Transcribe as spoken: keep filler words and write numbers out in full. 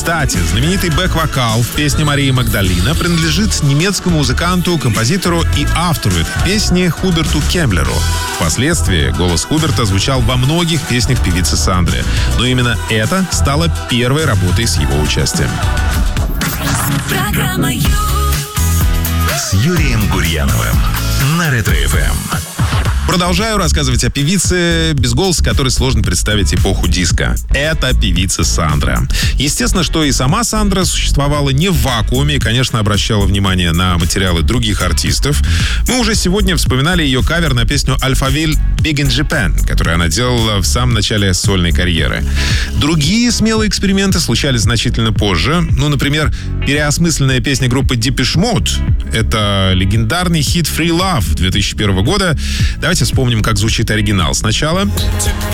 Кстати, знаменитый бэк-вокал в песне Марии Магдалина принадлежит немецкому музыканту, композитору и автору этой песни Хуберту Кемблеру. Впоследствии голос Хуберта звучал во многих песнях певицы Сандры. Но именно это стало первой работой с его участием. Программа «Ю». С Юрием Гурьяновым на Ретро-эф эм. Продолжаю рассказывать о певице, без голоса которой сложно представить эпоху диска. Это певица Сандра. Естественно, что и сама Сандра существовала не в вакууме и, конечно, обращала внимание на материалы других артистов. Мы уже сегодня вспоминали ее кавер на песню «Alphaville Big in Japan», которую она делала в самом начале сольной карьеры. Другие смелые эксперименты случались значительно позже. Ну, например, переосмысленная песня группы Depeche Mode. Это легендарный хит «Free Love» две тысячи первого года. Давайте вспомним, как звучит оригинал сначала.